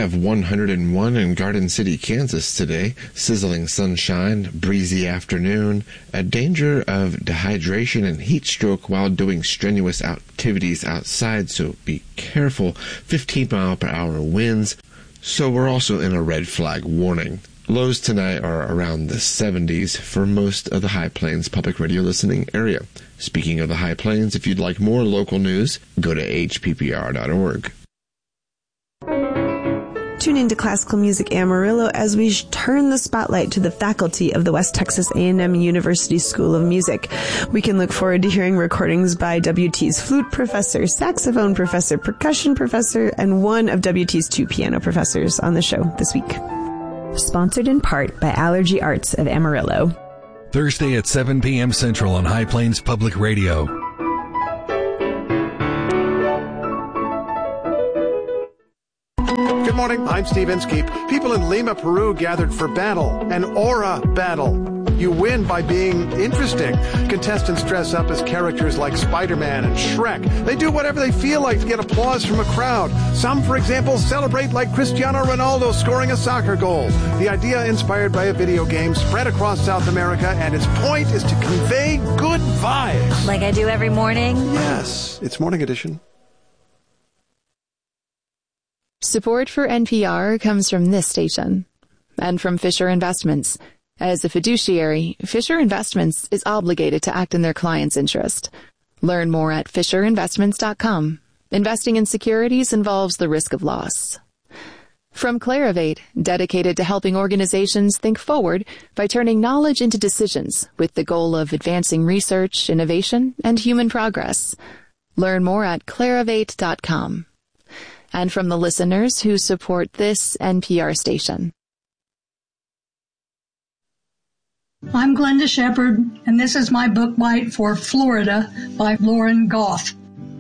of 101 in Garden City, Kansas today. Sizzling sunshine, breezy afternoon, a danger of dehydration and heat stroke while doing strenuous activities outside, so be careful. 15-mile-per-hour winds, so we're also in a red flag warning. Lows tonight are around the 70s for most of the High Plains public radio listening area. Speaking of the High Plains, if you'd like more local news, go to hppr.org. Tune into Classical Music Amarillo as we turn the spotlight to the faculty of the West Texas A&M University School of Music. We can look forward to hearing recordings by WT's flute professor, saxophone professor, percussion professor, and one of WT's 2 piano professors on the show this week. Sponsored in part by Allergy Arts of Amarillo. Thursday at 7 p.m. Central on High Plains Public Radio. Good morning, I'm Steve Inskeep. People in Lima, Peru gathered for battle, an aura battle. You win by being interesting. Contestants dress up as characters like Spider-Man and Shrek. They do whatever they feel like to get applause from a crowd. Some, for example, celebrate like Cristiano Ronaldo scoring a soccer goal. The idea inspired by a video game spread across South America, and its point is to convey good vibes. Like I do every morning? Yes, it's Morning Edition. Support for NPR comes from this station and from Fisher Investments. As a fiduciary, Fisher Investments is obligated to act in their client's interest. Learn more at FisherInvestments.com. Investing in securities involves the risk of loss. From Clarivate, dedicated to helping organizations think forward by turning knowledge into decisions with the goal of advancing research, innovation, and human progress. Learn more at Clarivate.com. And from the listeners who support this NPR station. I'm Glenda Shepard, and this is my book bite for Florida by Lauren Goff.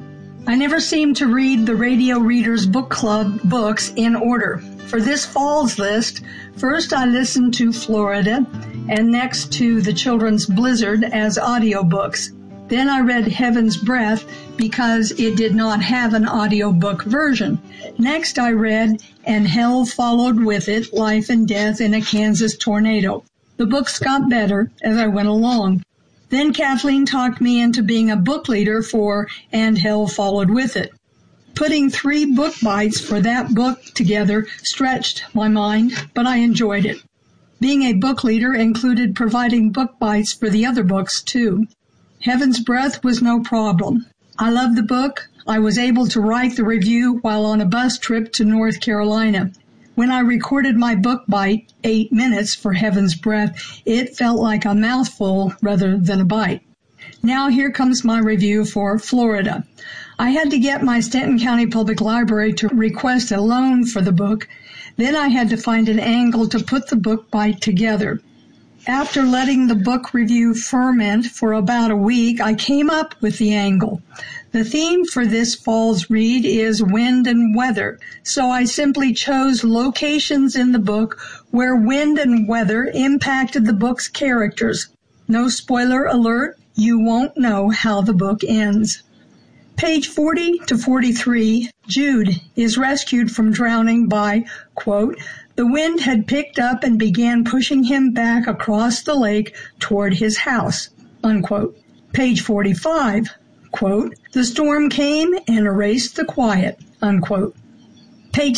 I never seem to read the Radio Readers Book Club books in order. For this fall's list, first I listened to Florida, and next to The Children's Blizzard as audiobooks. Then I read Heaven's Breath because it did not have an audiobook version. Next I read And Hell Followed With It, Life and Death in a Kansas Tornado. The books got better as I went along. Then Kathleen talked me into being a book leader for And Hell Followed With It. Putting 3 book bites for that book together stretched my mind, but I enjoyed it. Being a book leader included providing book bites for the other books, too. Heaven's Breath was no problem. I loved the book. I was able to write the review while on a bus trip to North Carolina. When I recorded my book bite, 8 minutes for Heaven's Breath, it felt like a mouthful rather than a bite. Now here comes my review for Florida. I had to get my Stanton County Public Library to request a loan for the book. Then I had to find an angle to put the book bite together. After letting the book review ferment for about a week, I came up with the angle. The theme for this fall's read is wind and weather, so I simply chose locations in the book where wind and weather impacted the book's characters. No spoiler alert, you won't know how the book ends. Page 40 to 43, Jude is rescued from drowning by, quote, the wind had picked up and began pushing him back across the lake toward his house, unquote. Page 45, quote, the storm came and erased the quiet, unquote. Page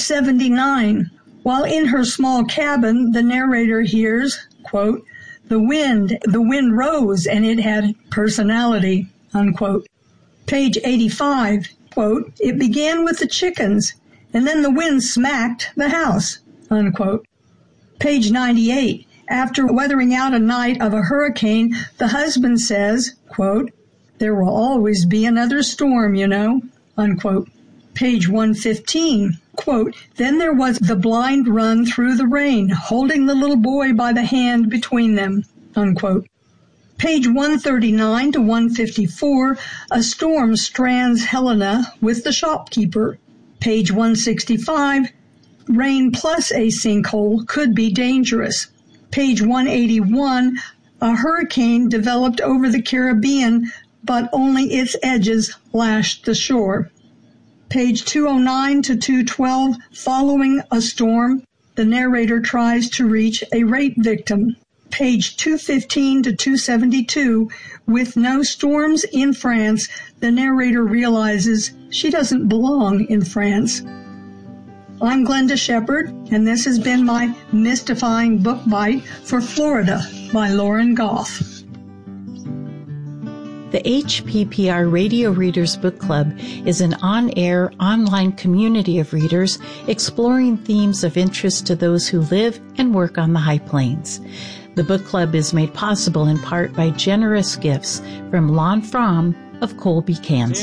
79, while in her small cabin, the narrator hears, quote, the wind rose and it had personality, unquote. Page 85, quote, it began with the chickens and then the wind smacked the house, unquote. Page 98, after weathering out a night of a hurricane, the husband says, quote, there will always be another storm, you know, unquote. Page 115, quote, then there was the blind run through the rain, holding the little boy by the hand between them, unquote. Page 139 to 154, a storm strands Helena with the shopkeeper. Page 165, rain plus a sinkhole could be dangerous. Page 181, a hurricane developed over the Caribbean, but only its edges lashed the shore. Page 209 to 212, following a storm, the narrator tries to reach a rape victim. Page 215 to 272, with no storms in France, the narrator realizes she doesn't belong in France. I'm Glenda Shepard, and this has been my mystifying book bite for Florida by Lauren Goff. The HPPR Radio Readers Book Club is an on-air, online community of readers exploring themes of interest to those who live and work on the High Plains. The book club is made possible in part by generous gifts from Lon Fromm of Colby, Kansas.